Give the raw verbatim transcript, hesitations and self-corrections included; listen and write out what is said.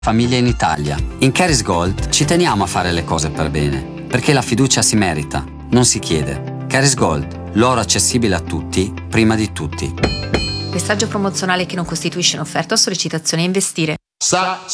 Famiglia in Italia. In Caris Gold ci teniamo a fare le cose per bene, perché la fiducia si merita, non si chiede. Caris Gold, l'oro accessibile a tutti, prima di tutti. Messaggio promozionale che non costituisce un'offerta o sollecitazione a investire. Sa